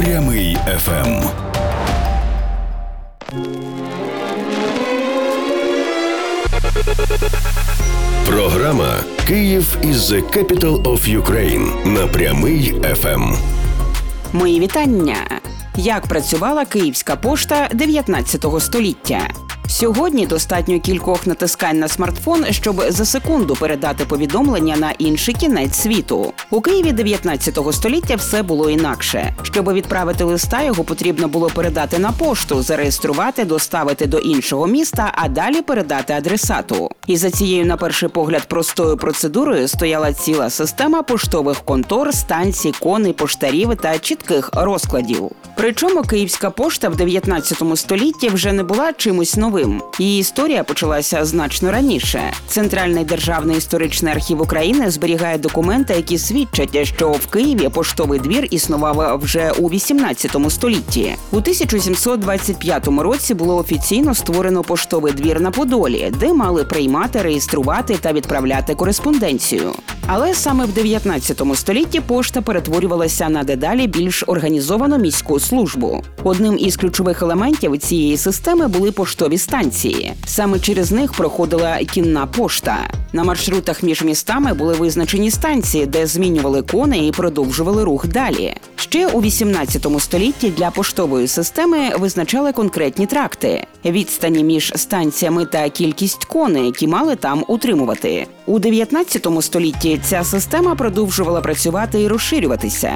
Прямий ФМ. Програма «Київ is the capital of Ukraine» на Прямий ФМ. Мої вітання! Як працювала Київська пошта 19 століття? Сьогодні достатньо кількох натискань на смартфон, щоб за секунду передати повідомлення на інший кінець світу. У Києві 19 століття все було інакше. Щоб відправити листа, його потрібно було передати на пошту, зареєструвати, доставити до іншого міста, а далі передати адресату. І за цією, на перший погляд, простою процедурою стояла ціла система поштових контор, станцій, коней, поштарів та чітких розкладів. Причому Київська пошта в 19 столітті вже не була чимось новим. Її історія почалася значно раніше. Центральний державний історичний архів України зберігає документи, які свідчать, що в Києві поштовий двір існував вже у 18 столітті. У 1725 році було офіційно створено поштовий двір на Подолі, де мали приймати, реєструвати та відправляти кореспонденцію. Але саме в 19 столітті пошта перетворювалася на дедалі більш організовану міську службу. Одним із ключових елементів цієї системи були поштові станції. Саме через них проходила кінна пошта. На маршрутах між містами були визначені станції, де змінювали коней і продовжували рух далі. Ще у 18 столітті для поштової системи визначали конкретні тракти, відстані між станціями та кількість коней, які мали там утримувати. У 19 столітті ця система продовжувала працювати і розширюватися.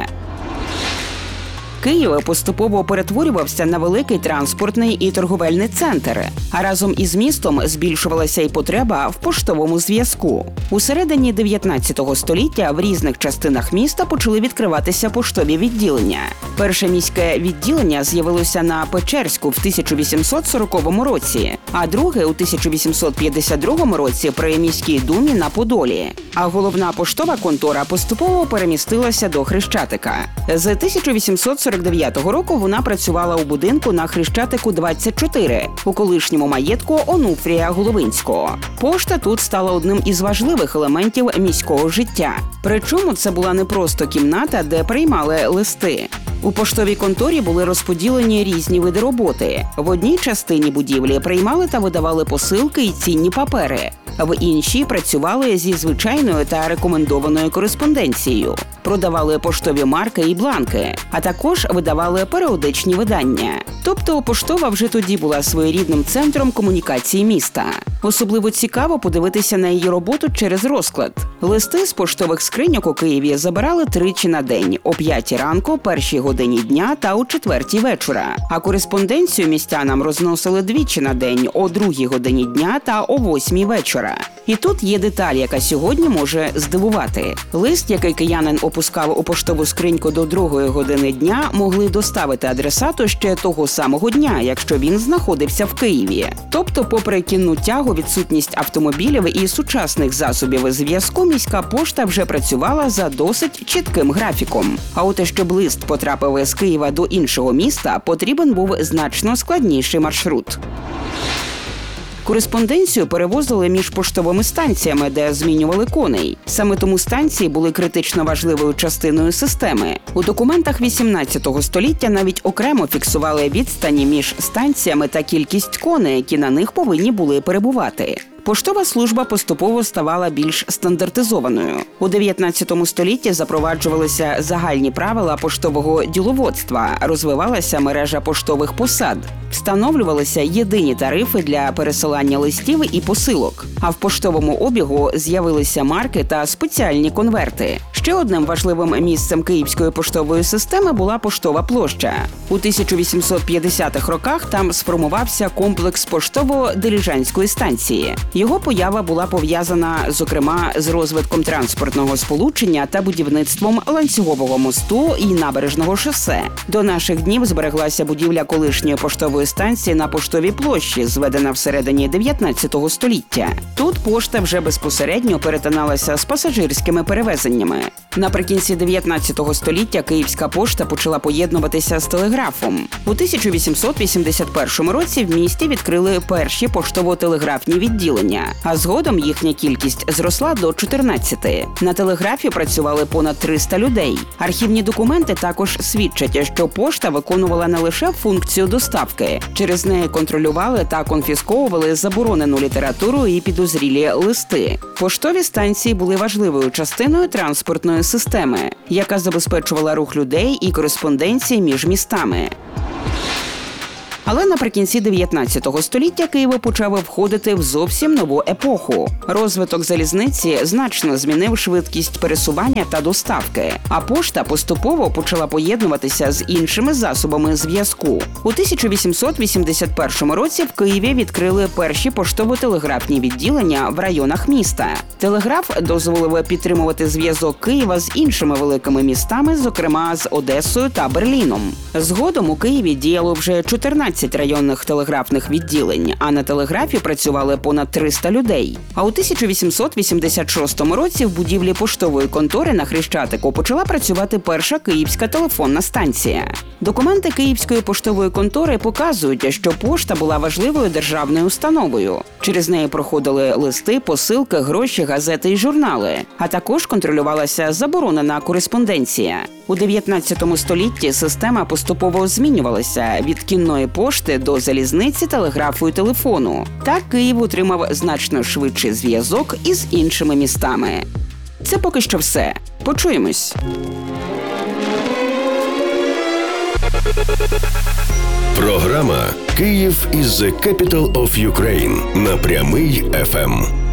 Київ поступово перетворювався на великий транспортний і торговельний центр, а разом із містом збільшувалася і потреба в поштовому зв'язку. У середині 19 століття в різних частинах міста почали відкриватися поштові відділення. Перше міське відділення з'явилося на Печерську в 1840 році, а друге у 1852 році при міській думі на Подолі. А головна поштова контора поступово перемістилася до Хрещатика. З 1849 року вона працювала у будинку на Хрещатику 24, у колишньому маєтку Онуфрія Головинського. Пошта тут стала одним із важливих елементів міського життя. Причому це була не просто кімната, де приймали листи. У поштовій конторі були розподілені різні види роботи. В одній частині будівлі приймали та видавали посилки і цінні папери. В іншій працювали зі звичайною та рекомендованою кореспонденцією. Продавали поштові марки і бланки, а також видавали періодичні видання. Тобто поштова вже тоді була своєрідним центром комунікації міста. Особливо цікаво подивитися на її роботу через розклад. Листи з поштових скриньок у Києві забирали тричі на день – о 5 ранку, першій годині дня та о 4 вечора. А кореспонденцію містянам розносили двічі на день – о 2 годині дня та о 8 вечора. І тут є деталь, яка сьогодні може здивувати. Лист, який киянин опускав у поштову скриньку до 2 години дня, могли доставити адресату ще того самого дня, якщо він знаходився в Києві. Тобто, попри кінну тягу, відсутність автомобілів і сучасних засобів зв'язку, міська пошта вже працювала за досить чітким графіком. А от щоб лист потрапив з Києва до іншого міста, потрібен був значно складніший маршрут. Кореспонденцію перевозили між поштовими станціями, де змінювали коней. Саме тому станції були критично важливою частиною системи. У документах 18 століття навіть окремо фіксували відстані між станціями та кількість коней, які на них повинні були перебувати. Поштова служба поступово ставала більш стандартизованою. У 19 столітті запроваджувалися загальні правила поштового діловодства, розвивалася мережа поштових посад, встановлювалися єдині тарифи для пересилання листів і посилок. А в поштовому обігу з'явилися марки та спеціальні конверти. Ще одним важливим місцем київської поштової системи була поштова площа. У 1850-х роках там сформувався комплекс поштово-диліжанської станції. Його поява була пов'язана, зокрема, з розвитком транспортного сполучення та будівництвом ланцюгового мосту і набережного шосе. До наших днів збереглася будівля колишньої поштової станції на Поштовій площі, зведена всередині 19 століття. Тут пошта вже безпосередньо перетиналася з пасажирськими перевезеннями. Наприкінці 19 століття Київська пошта почала поєднуватися з телеграфом. У 1881 році в місті відкрили перші поштово-телеграфні відділення, а згодом їхня кількість зросла до 14. На телеграфі працювали понад 300 людей. Архівні документи також свідчать, що пошта виконувала не лише функцію доставки. Через неї контролювали та конфісковували заборонену літературу і підозрілі листи. Поштові станції були важливою частиною транспортної системи, яка забезпечувала рух людей і кореспонденції між містами. Але наприкінці 19 століття Київ почав входити в зовсім нову епоху. Розвиток залізниці значно змінив швидкість пересування та доставки, а пошта поступово почала поєднуватися з іншими засобами зв'язку. У 1881 році в Києві відкрили перші поштово-телеграфні відділення в районах міста. Телеграф дозволив підтримувати зв'язок Києва з іншими великими містами, зокрема з Одесою та Берліном. Згодом у Києві діяло вже 14 районних телеграфних відділень, а на телеграфі працювали понад 300 людей. А у 1886 році в будівлі поштової контори на Хрещатику почала працювати перша київська телефонна станція. Документи Київської поштової контори показують, що пошта була важливою державною установою. Через неї проходили листи, посилки, гроші, газети і журнали, а також контролювалася заборонена кореспонденція. У 19 столітті система поступово змінювалася від кінної пошти до залізниці, телеграфу і телефону. Так Київ отримав значно швидший зв'язок із іншими містами. Це поки що все. Почуємось. Програма «Київ is the capital of Ukraine» на Прямий ФМ.